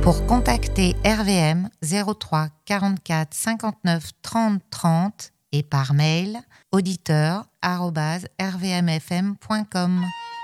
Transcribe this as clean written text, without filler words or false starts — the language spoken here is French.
Pour contacter RVM 03 44 59 30 30 et par mail auditeur@rvmfm.com.